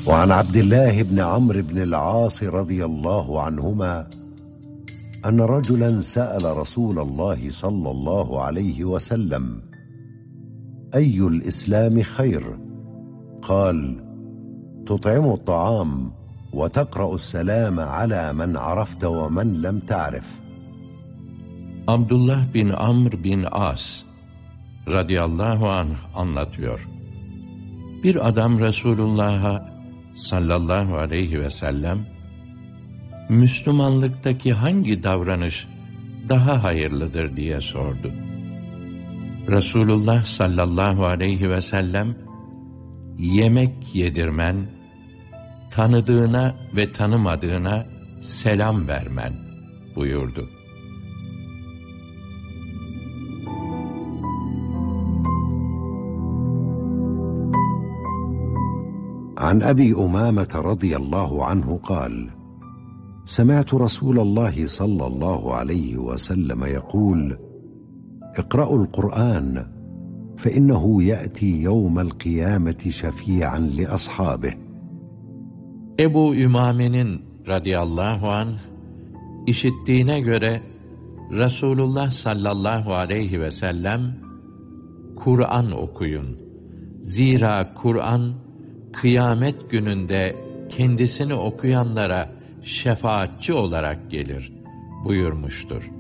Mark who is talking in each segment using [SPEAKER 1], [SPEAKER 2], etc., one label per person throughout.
[SPEAKER 1] وعن عبد الله بن عمرو بن العاص رضي الله عنهما أن رجلا سأل رسول الله صلى الله عليه وسلم: أي الإسلام خير؟ قال: تطعم الطعام وتقرأ السلام على من عرفت ومن لم تعرف.
[SPEAKER 2] Abdullah bin Amr bin As radıyallahu anh anlatıyor. Bir adam Resulullah'a sallallahu aleyhi ve sellem, Müslümanlıktaki hangi davranış daha hayırlıdır diye sordu. Resulullah sallallahu aleyhi ve sellem, yemek yedirmen, tanıdığına ve tanımadığına selam vermen buyurdu.
[SPEAKER 1] عن أبي أمامة رضي الله عنه قال: سمعت رسول الله صلى الله عليه وسلم يقول: اقرأوا القرآن فإنه يأتي يوم القيامة شفيعا لأصحابه.
[SPEAKER 2] Ebu Ümame'nin radıyallahu anh işittiğine göre Resulullah sallallahu aleyhi ve sellem, Kur'an okuyun. Zira Kur'an kıyamet gününde kendisini okuyanlara şefaatçi olarak gelir buyurmuştur.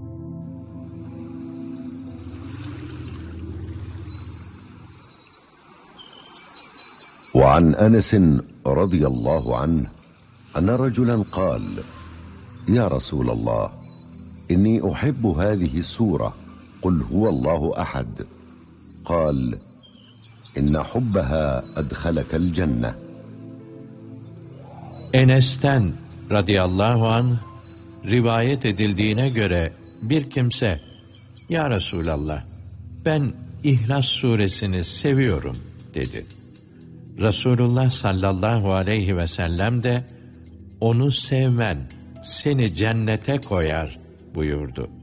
[SPEAKER 1] وعن أنس رضي الله عنه أن رجلا قال: يا رسول الله، إني أحب هذه السورة، قل هو الله أحد. قال: إن حبها أدخلك الجنة.
[SPEAKER 2] Enes'ten radıyallahu anh rivayet edildiğine göre bir kimse, "Ya Resulallah, ben İhlas suresini seviyorum," dedi. Resulullah sallallahu aleyhi ve sellem de, "Onu sevmen seni cennete koyar," buyurdu.